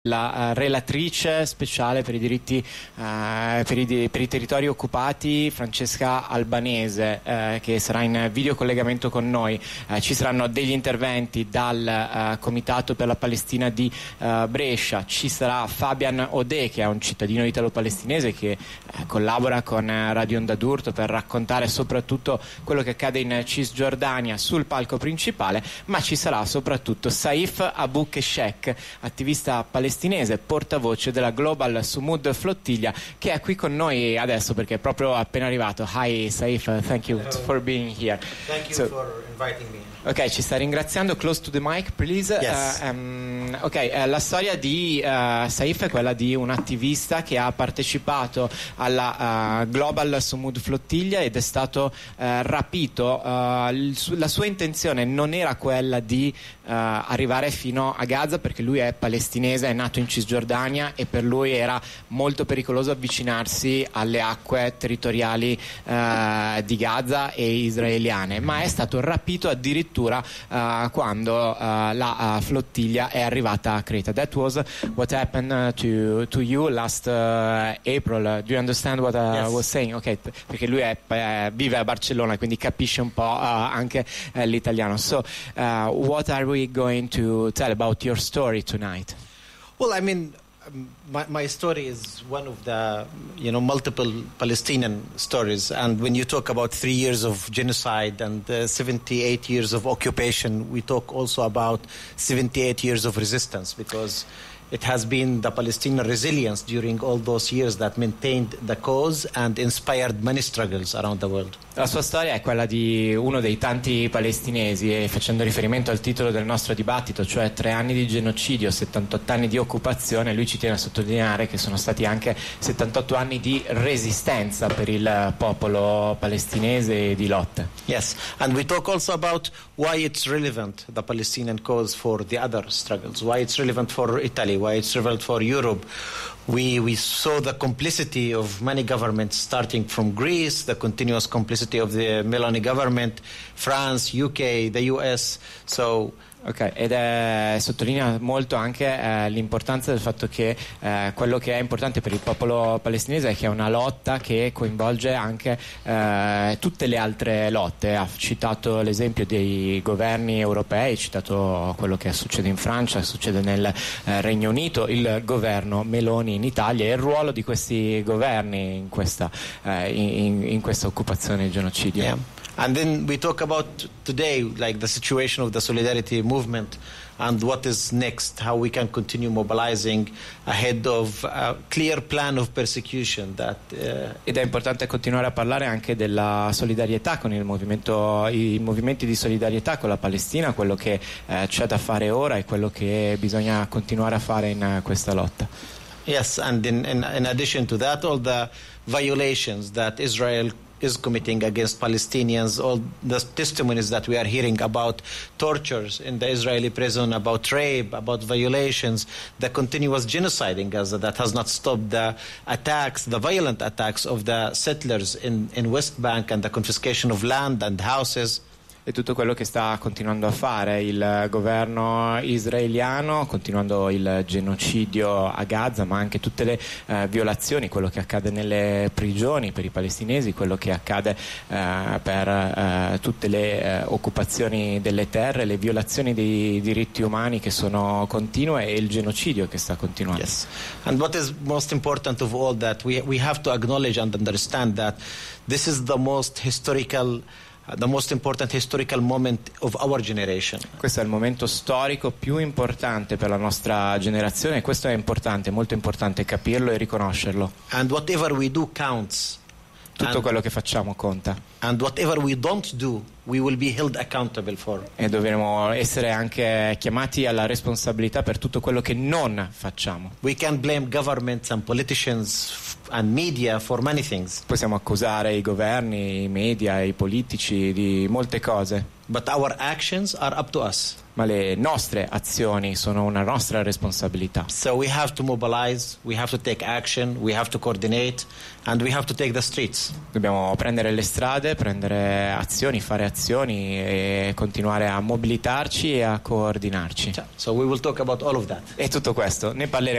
la relatrice speciale per i diritti per i territori occupati, Francesca Albanese, che sarà in videocollegamento con noi. Ci saranno degli interventi dal Comitato per la Palestina di Brescia, ci sarà Fabian Odè, che è un cittadino italo-palestinese che collabora con Radio Onda d'Urto per raccontare soprattutto quello che accade in Cisgiordania sul palco principale, ma ci sarà soprattutto Saif Abu Keshek, attivista palestinese, portavoce della Global Sumud Flottiglia, che è qui con noi adesso perché è proprio appena arrivato. Hi Saif, thank you for being here. Thank you for inviting me. Ok, ci sta ringraziando. Close to the mic, please. Yes. La storia di Saif è quella di un attivista che ha partecipato alla Global Sumud Flottiglia ed è stato rapito. La sua intenzione non era quella di arrivare fino a Gaza, perché lui è palestinese, è nato in Cisgiordania e per lui era molto pericoloso avvicinarsi alle acque territoriali di Gaza e israeliane, ma è stato rapito addirittura quando la flottiglia è arrivata a Creta. That was what happened to you last April. Do you understand what I was saying? Okay, perché lui vive a Barcellona, quindi capisce un po' anche l'italiano. So what are we going to tell about your story tonight? Well, I mean, my story is one of the, multiple Palestinian stories. And when you talk about 3 years of genocide and 78 years of occupation, we talk also about 78 years of resistance, because it has been the Palestinian resilience during all those years that maintained the cause and inspired many struggles around the world. La sua storia è quella di uno dei tanti palestinesi, e facendo riferimento al titolo del nostro dibattito, cioè 3 anni di genocidio, 78 anni di occupazione, lui ci tiene a sottolineare che sono stati anche 78 anni di resistenza per il popolo palestinese e di lotte. Yes, and we talk also about why it's relevant, the Palestinian cause, for the other struggles, why it's relevant for Italy, why it's relevant for Europe. We saw the complicity of many governments, starting from Greece, the continuous complicity of the Meloni government, France, UK, the US. So Ok, ed sottolinea molto anche l'importanza del fatto che quello che è importante per il popolo palestinese è che è una lotta che coinvolge anche tutte le altre lotte. Ha citato l'esempio dei governi europei, ha citato quello che succede in Francia, succede nel Regno Unito, il governo Meloni in Italia e il ruolo di questi governi in questa occupazione e genocidio. Yeah. And then we talk about today, like the situation of the solidarity movement and what is next, how we can continue mobilizing ahead of a clear plan of persecution that ed è importante continuare a parlare anche della solidarietà con i movimenti di solidarietà con la Palestina, quello che c'è da fare ora e quello che bisogna continuare a fare in questa lotta. Yes, and in addition to that, all the violations that Israel is committing against Palestinians, all the testimonies that we are hearing about tortures in the Israeli prison, about rape, about violations, the continuous genocide in Gaza that has not stopped, the attacks, the violent attacks of the settlers in West Bank, and the confiscation of land and houses. E tutto quello che sta continuando a fare il governo israeliano, continuando il genocidio a Gaza, ma anche tutte le violazioni, quello che accade nelle prigioni per i palestinesi, quello che accade per tutte le occupazioni delle terre, le violazioni dei diritti umani che sono continue e il genocidio che sta continuando. Yes. And what is most important of all, that we have to acknowledge and understand that this is the most important historical moment of our generation. Questo è il momento storico più importante per la nostra generazione e questo è importante, molto importante capirlo e riconoscerlo. And whatever we do counts. Tutto quello che facciamo conta. And whatever we don't do, we will be held accountable for. E dovremo essere anche chiamati alla responsabilità per tutto quello che non facciamo. We can blame governments and politicians and media for many things. Possiamo accusare i governi, i media e i politici di molte cose. but our actions are up to us. Ma le nostre azioni sono una nostra responsabilità. So we have to mobilize, we have to take action, we have to coordinate, and we have to take the streets. Dobbiamo prendere le strade, prendere azioni, fare azioni e continuare a mobilitarci e a coordinarci. So we will talk about all of that. E tutto questo ne parleremo